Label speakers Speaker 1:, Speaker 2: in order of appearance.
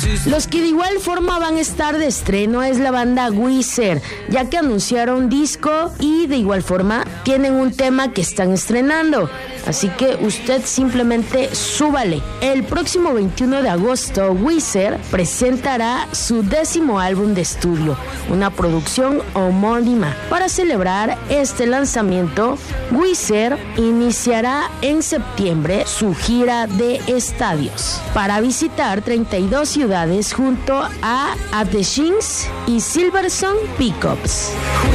Speaker 1: Los que de igual forma van a estar de estreno es la banda Weezer, ya que anunciaron disco y de igual forma tienen un tema que están estrenando. Así que usted simplemente súbale. El próximo 21 de agosto, Weezer presentará su 10º álbum de estudio, una producción homónima. Para celebrar este lanzamiento, Weezer iniciará en septiembre su gira de estadios para visitar 32 ciudades junto a The Shins y Silverson Pickups.